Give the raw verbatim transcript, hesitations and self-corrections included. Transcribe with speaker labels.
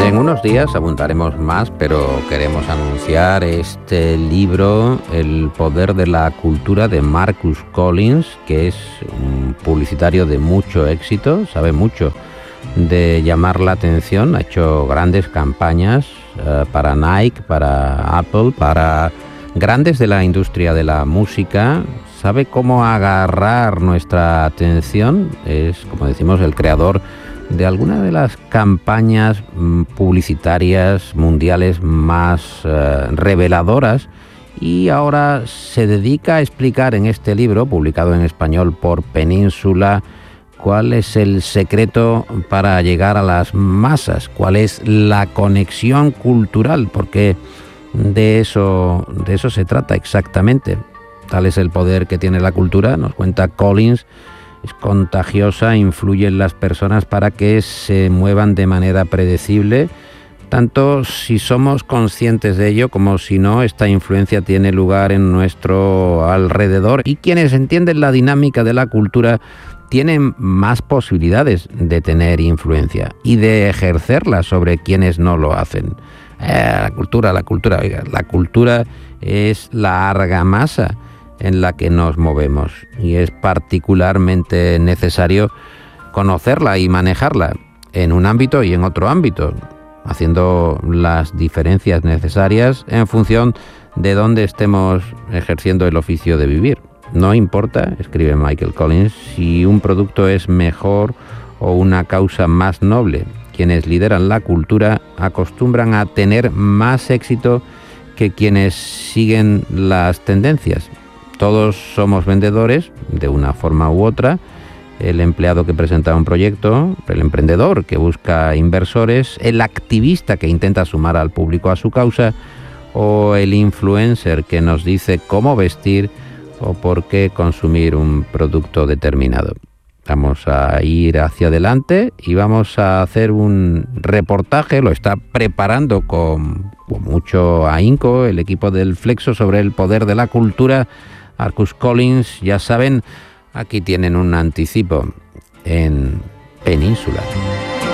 Speaker 1: En unos días abundaremos más, pero queremos anunciar este libro, El poder de la cultura, de Marcus Collins, que es un publicitario de mucho éxito, sabe mucho de llamar la atención, ha hecho grandes campañas uh, para Nike, para Apple, para grandes de la industria de la música, sabe cómo agarrar nuestra atención, es, como decimos, el creador de algunas de las campañas publicitarias mundiales más uh, reveladoras, y ahora se dedica a explicar en este libro, publicado en español por Península, cuál es el secreto para llegar a las masas, cuál es la conexión cultural, porque de eso, de eso se trata exactamente. Tal es el poder que tiene la cultura, nos cuenta Collins. Es contagiosa, influye en las personas para que se muevan de manera predecible, tanto si somos conscientes de ello como si no. Esta influencia tiene lugar en nuestro alrededor, y quienes entienden la dinámica de la cultura tienen más posibilidades de tener influencia y de ejercerla sobre quienes no lo hacen. Eh, la cultura, la cultura, oiga, la cultura es la argamasa en la que nos movemos, y es particularmente necesario conocerla y manejarla en un ámbito y en otro ámbito, haciendo las diferencias necesarias en función de dónde estemos ejerciendo el oficio de vivir. No importa, escribe Michael Collins, si un producto es mejor o una causa más noble. Quienes lideran la cultura acostumbran a tener más éxito que quienes siguen las tendencias. Todos somos vendedores, de una forma u otra. El empleado que presenta un proyecto, el emprendedor que busca inversores, el activista que intenta sumar al público a su causa, o el influencer que nos dice cómo vestir o por qué consumir un producto determinado. Vamos a ir hacia adelante y vamos a hacer un reportaje, lo está preparando con, con mucho ahínco el equipo del Flexo, sobre el poder de la cultura. Marcus Collins, ya saben, aquí tienen un anticipo en Península.